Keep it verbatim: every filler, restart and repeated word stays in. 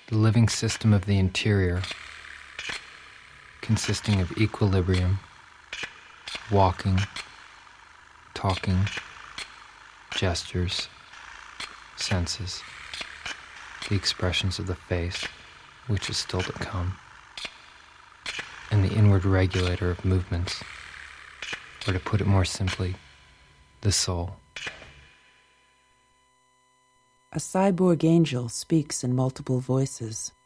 the living system of the interior, consisting of equilibrium, walking, talking, gestures, senses, the expressions of the face, which is still to come, and the inward regulator of movements, or to put it more simply, the soul. A cyborg angel speaks in multiple voices.